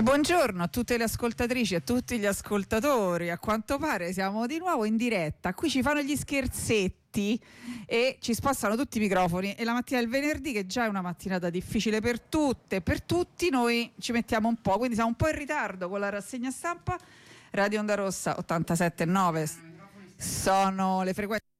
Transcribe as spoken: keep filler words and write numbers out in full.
Buongiorno a tutte le ascoltatrici e a tutti gli ascoltatori. A quanto pare siamo di nuovo in diretta. Qui ci fanno gli scherzetti e ci spostano tutti i microfoni. E la mattina del venerdì, che già è una mattinata difficile per tutte, per tutti, noi ci mettiamo un po'. Quindi siamo un po' in ritardo con la rassegna stampa. Radio Onda Rossa ottantasette virgola nove sono le frequenze.